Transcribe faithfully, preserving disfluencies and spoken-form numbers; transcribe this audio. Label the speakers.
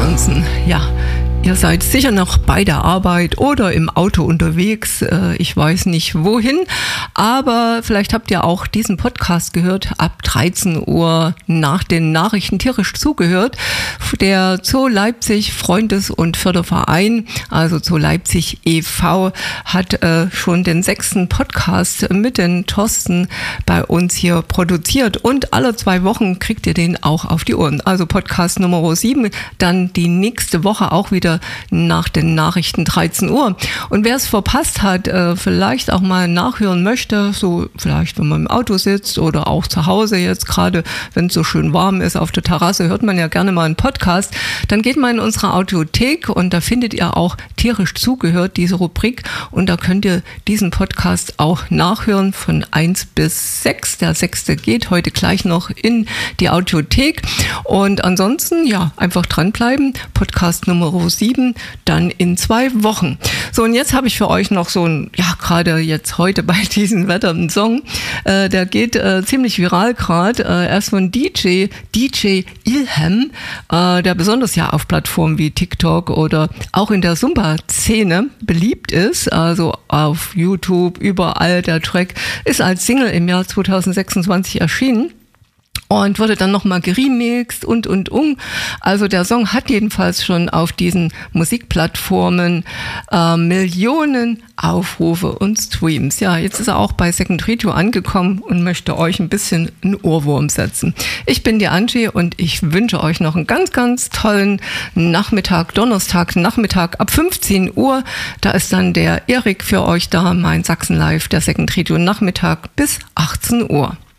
Speaker 1: Ansonsten, ja, ihr seid sicher noch bei der Arbeit oder im Auto unterwegs. Ich weiß nicht wohin, aber vielleicht habt ihr auch diesen Podcast gehört, ab dreizehn Uhr nach den Nachrichten tierisch zugehört. Der Zoo Leipzig Freundes- und Förderverein, also Zoo Leipzig e V, hat schon den sechsten Podcast mit den Thorsten bei uns hier produziert und alle zwei Wochen kriegt ihr den auch auf die Ohren. Also Podcast Nummer sieben, dann die nächste Woche auch wieder nach den Nachrichten dreizehn Uhr. Und wer es verpasst hat, äh, vielleicht auch mal nachhören möchte, so vielleicht wenn man im Auto sitzt oder auch zu Hause jetzt gerade, wenn es so schön warm ist auf der Terrasse, hört man ja gerne mal einen Podcast, dann geht mal in unsere Audiothek und da findet ihr auch tierisch zugehört, diese Rubrik, und da könnt ihr diesen Podcast auch nachhören von eins bis sechs. Der sechste geht heute gleich noch in die Audiothek und ansonsten, ja, einfach dranbleiben. Podcast Nummer sieben, dann in zwei Wochen. So, und jetzt habe ich für euch noch so ein, ja, gerade jetzt heute bei diesem Wetter einen Song, äh, der geht äh, ziemlich viral gerade. Äh, er ist von D J, D J Ilham, äh, der besonders ja auf Plattformen wie TikTok oder auch in der Zumba-Szene beliebt ist, also auf YouTube, überall. Der Track ist als Single im Jahr zweitausendsechsundzwanzig erschienen und wurde dann nochmal geremixed und, und, und. Also der Song hat jedenfalls schon auf diesen Musikplattformen äh, Millionen Aufrufe und Streams. Ja, jetzt ist er auch bei Second Review angekommen und möchte euch ein bisschen einen Ohrwurm setzen. Ich bin die Angie und ich wünsche euch noch einen ganz, ganz tollen Nachmittag, Donnerstag, Nachmittag ab fünfzehn Uhr. Da ist dann der Erik für euch da, mein Sachsen Live, der Second Review Nachmittag bis achtzehn Uhr.